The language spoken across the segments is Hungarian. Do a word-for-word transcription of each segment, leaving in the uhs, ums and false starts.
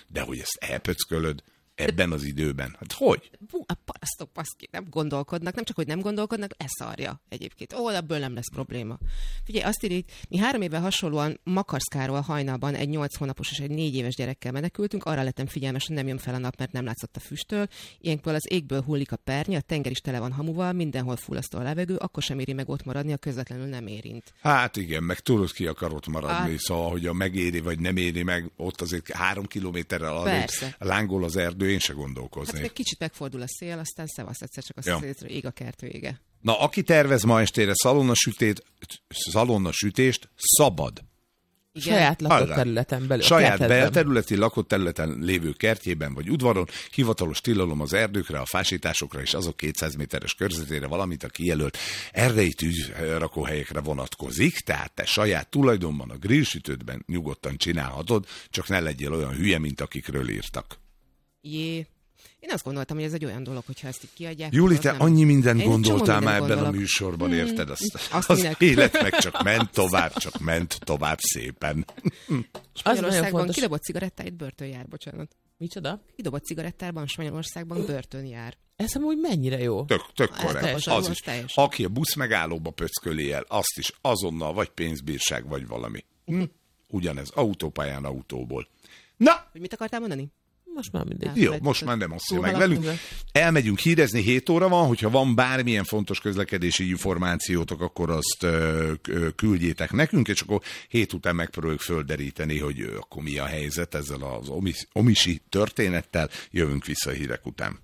de hogy ezt elpöckölöd ebben az időben. Hát hogy? Bú, a parasztok paszki, nem gondolkodnak, nem csak, hogy nem gondolkodnak, eszarja egyébként. Ó, ebből nem lesz probléma. Figyelj, azt írjuk, mi három éve hasonlóan Makarszkáról hajnalban egy nyolc hónapos és egy négy éves gyerekkel menekültünk, arra lettem figyelmes, hogy nem jön fel a nap, mert nem látszott a füsttől. Ilyenkor az égből hullik a pernye, a tenger is tele van hamuval, mindenhol fullasztó a levegő, akkor sem éri meg ott maradni, a közvetlenül nem érint. Hát igen, meg tudod, ki akar ott maradni, hát, szóval, hogy a megéri vagy nem éri meg, ott azért három kilométerrel arra lángol az erdő, én se gondolkoznék. Hát meg kicsit megfordul a szél, aztán szevasz, egyszer csak azt ja. hiszed, hogy ég a kertő ége. Na, aki tervez ma estére szalonnasütést, szalonnasütést, szabad. Igen. Saját lakott területen belül. Saját belterületi lakott területen lévő kertjében vagy udvaron, hivatalos tilalom az erdőkre, a fásításokra és azok kétszáz méteres körzetére, valamint a kijelölt erdei tűzrakóhelyekre vonatkozik, tehát te saját tulajdonban a grillsütődben nyugodtan csinálhatod, csak ne legyél olyan hülye, mint akikről írtak. Jé. Én azt gondoltam, hogy ez egy olyan dolog, hogyha ezt így kiadják. Júli, te nem... annyi mindent Én gondoltál már minden ebben gondolok. a műsorban, hmm. érted? Azt, azt az élet meg csak ment tovább, csak ment tovább szépen. Spanyolországban kidobott cigarettáit börtön jár, bocsánat. Micsoda? Kidobott cigarettában Spanyolországban börtön jár. Ez amúgy mennyire jó? Tök, tök korrekt. Az is. Teljesen. Aki a busz megállóba pöcköli el, azt is azonnal vagy pénzbírság, vagy valami. Hm? Ugyanez, autópályán autóból. Na! Hogy mit akartál mondani? Most már mindegy. Jó, most már nem osszul meg velünk. Elmegyünk hírezni, hét óra van, hogyha van bármilyen fontos közlekedési információtok, akkor azt ö, ö, küldjétek nekünk, és akkor hét után megpróbáljuk földeríteni, hogy ö, akkor mi a helyzet ezzel az omis, omisi történettel. Jövünk vissza a hírek után.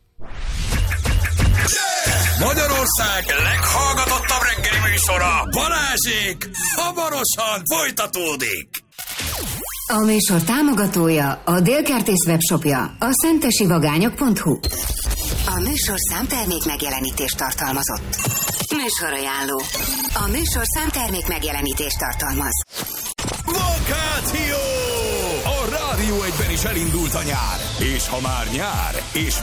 Magyarország leghallgatottabb reggeli műsora, Balázsék hamarosan folytatódik. A műsor támogatója a Délkertész webshopja, a szentesivagányok pont hu. A műsor számtermék megjelenítést tartalmazott. Műsorajánló. A műsor számtermék megjelenítést tartalmaz. Vakáció! A Rádió egyben is elindult a nyár. És ha már nyár, és